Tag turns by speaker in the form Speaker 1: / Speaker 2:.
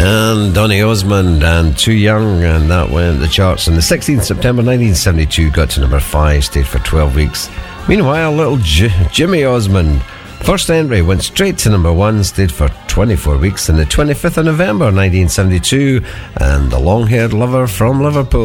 Speaker 1: And Donny Osmond and Too Young, and that went the charts on the 16th September 1972, got to number 5, stayed for 12 weeks. Meanwhile, little Jimmy Osmond, first entry, went straight to number 1, stayed for 24 weeks on the 25th of November 1972, and The Long-Haired Lover from Liverpool.